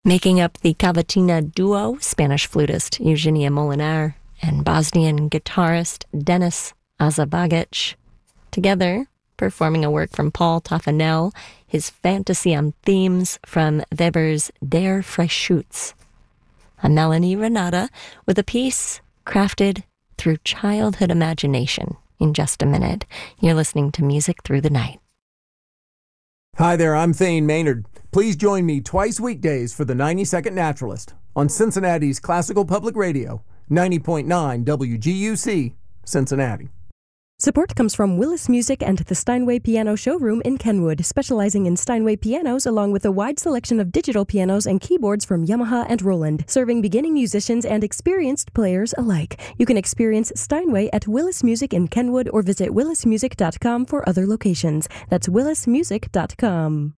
Making up the cavatina duo, Spanish flutist Eugenia Molinar and Bosnian guitarist Denis Azabagic. Together, performing a work from Paul Taffanel, his fantasy on themes from Weber's Der Freischütz. I'm Melanie Renata with a piece crafted through childhood imagination. In just a minute, you're listening to Music Through the Night. Hi there, I'm Thane Maynard. Please join me twice weekdays for the 90-Second Naturalist on Cincinnati's Classical Public Radio, 90.9 WGUC, Cincinnati. Support comes from Willis Music and the Steinway Piano Showroom in Kenwood, specializing in Steinway pianos along with a wide selection of digital pianos and keyboards from Yamaha and Roland, serving beginning musicians and experienced players alike. You can experience Steinway at Willis Music in Kenwood or visit willismusic.com for other locations. That's willismusic.com.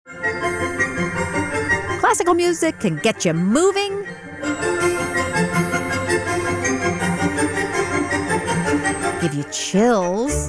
Classical music can get you moving, give you chills,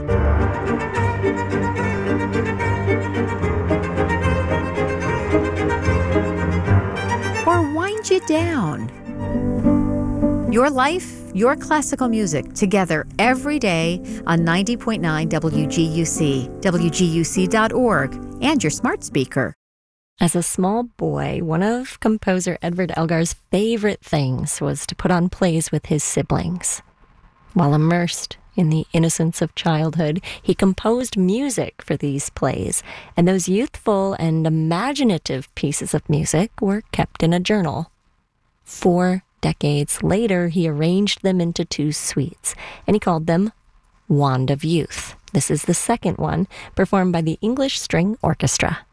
or wind you down. Your life, your classical music, together every day on 90.9 WGUC, WGUC.org, and your smart speaker. As a small boy, one of composer Edvard Elgar's favorite things was to put on plays with his siblings. While immersed in the innocence of childhood, he composed music for these plays, and those youthful and imaginative pieces of music were kept in a journal. 4 decades later, he arranged them into 2 suites, and he called them Wand of Youth. This is the second one, performed by the English String Orchestra.